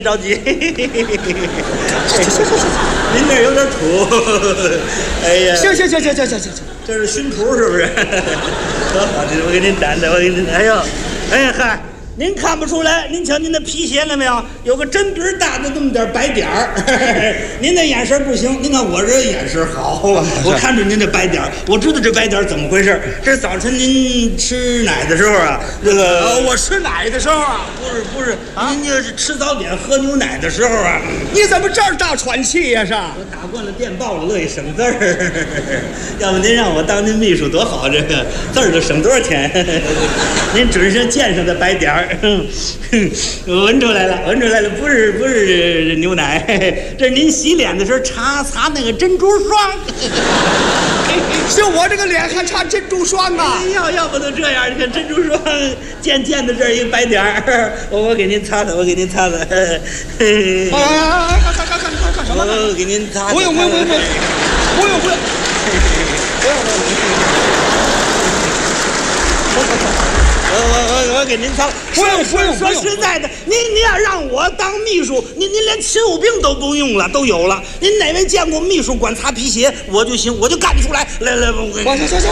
着急，您那有点土，哎呀， 行， 这是熏土是不是？我给您掸掸，我给您，哎呦，哎嗨，您看不出来？您瞧您的皮鞋了没有？有个针鼻大的这么点白点儿。您那眼神不行，您看我这眼神好，我看着您这白点儿，我知道这白点儿怎么回事。这早晨您吃奶的时候啊，这个我吃奶的时候啊， 不是，您就是吃早点喝牛奶的时候啊。 你怎么这儿大喘气呀？是？ 我打惯了电报了，乐意省字儿。要不您让我当您秘书多好，这个字儿就省多少钱？您准是肩上的白点儿。闻出来了，不是牛奶，这是您洗脸的时候擦那个珍珠霜。 就我这个脸还擦珍珠霜啊？ 要不都这样？你看珍珠霜渐的这儿一个白点儿，我给您擦擦， 干什么？ 我给您擦。 不用。 我给您擦。不用。说实在的，您要让我当秘书，您连勤务兵都不用了，都有了。您哪位见过秘书管擦皮鞋？我就行，我就干得出来。来， 行。